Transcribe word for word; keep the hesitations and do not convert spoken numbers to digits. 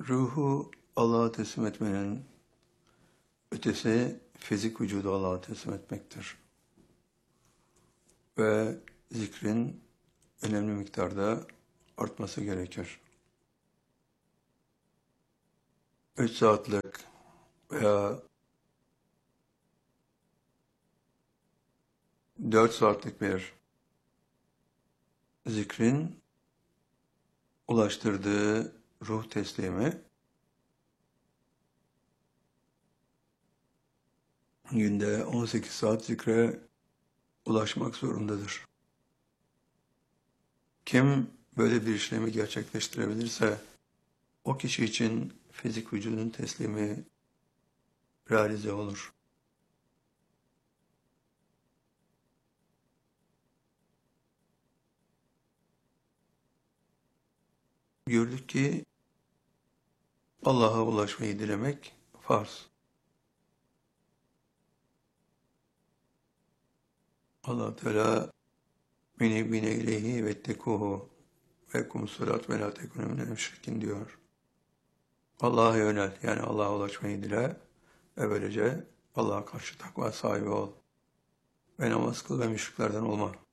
Ruhu Allah'a teslim etmenin ötesi fizik vücudu Allah'a teslim etmektir. Ve zikrin önemli miktarda artması gerekir. Üç saatlik veya dört saatlik bir zikrin ulaştırdığı ruh teslimi günde on sekiz saat zikre ulaşmak zorundadır. Kim böyle bir işlemi gerçekleştirebilirse o kişi için fizik vücudun teslimi realize olur. Gördük ki Allah'a ulaşmayı dilemek farz. Allah Teala menibine ileyhi vettekuhu ve kumsulat ve la tekunu minel müşrikin diyor. Allah'a yönel, yani Allah'a ulaşmayı dile ve böylece Allah'a karşı takva sahibi ol ve namaz kıl ve müşriklerden olma.